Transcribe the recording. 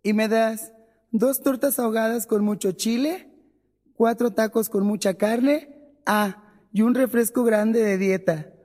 ¿Y me das 2 tortas ahogadas con mucho chile, 4 tacos con mucha carne? Ah, y un refresco grande de dieta.